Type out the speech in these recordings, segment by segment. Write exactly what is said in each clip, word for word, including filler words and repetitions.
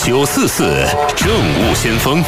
九四四政务先锋。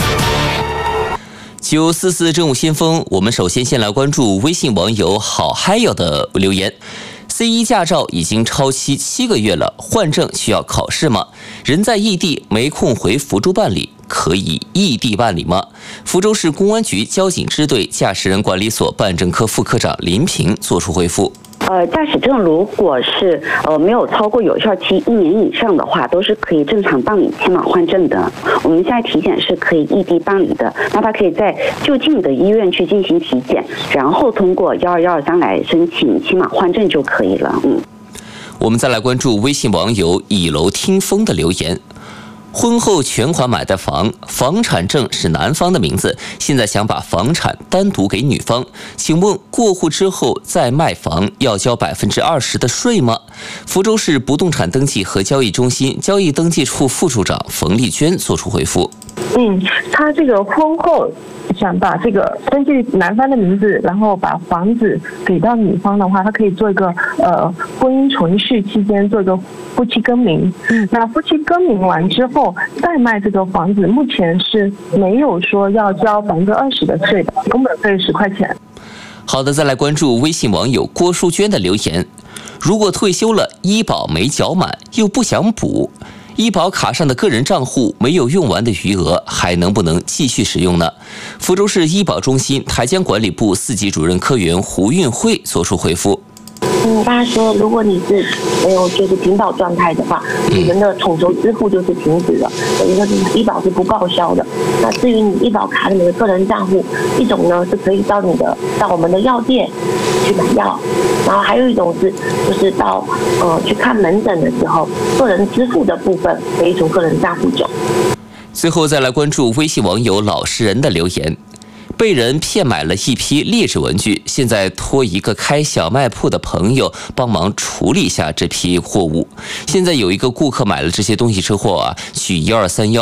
九四四政务先锋，我们首先先来关注微信网友好嗨哟的留言。C 一 驾照已经超期七个月了，换证需要考试吗？人在异地没空回福州办理，可以异地办理吗？福州市公安局交警支队驾驶人管理所办证科副科长林平作出回复。 呃，驾驶证如果是呃没有超过有效期一年以上的话，都是可以正常办理期满换证的。我们现在体检是可以异地办理的，那他可以在就近的医院去进行体检，然后通过幺二幺二三来申请期满换证就可以了。嗯， 我们再来关注微信网友倚楼听风的留言。婚后全款买的房，房产证是男方的名字，现在想把房产单独给女方，请问过户之后再卖房要交百分之二十的税吗？福州市不动产登记和交易中心交易登记处副处长冯丽娟作出回复。 嗯，他这个婚后想把这个登记男方的名字，然后把房子给到女方的话，他可以做一个呃婚姻存续期间做一个夫妻更名。嗯，那夫妻更名完之后再卖这个房子，目前是没有说要交百分之二十的税的，工本费十块钱。 好的，再来关注微信网友郭淑娟的留言。如果退休了，医保没缴满又不想补，医保卡上的个人账户没有用完的余额，还能不能继续使用呢？福州市医保中心台江管理部四级主任科员胡运慧作出回复。 嗯，他说，如果你是没有就是停保状态的话，你们的统筹支付就是停止了，等于说医保是不报销的。那至于你医保卡里面的个人账户，一种呢是可以到你的到我们的药店去买药，然后还有一种是就是到呃去看门诊的时候，个人支付的部分可以从个人账户走。 最后再来关注微信网友老实人的留言。被人骗买了一批劣质文具，现在托一个开小卖铺的朋友帮忙处理一下这批货物。现在有一个顾客买了这些东西之后啊，去一二三幺